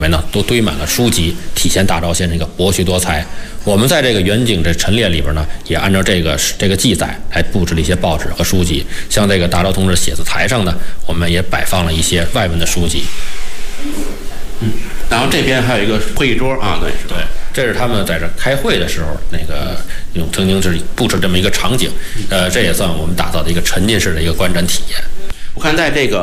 呢都堆满了书籍，体现大钊先生一个博学多才。我们在这个远景这陈列里边呢，也按照这个记载来布置了一些报纸和书籍。像这个大钊同志写字台上呢，我们也摆放了一些外文的书籍。 然后这边还有一个会议桌啊，对， 这是他们在这开会的时候曾经是布置这么一个场景。这也算我们打造的一个沉浸式的一个观展体验。 我看在这个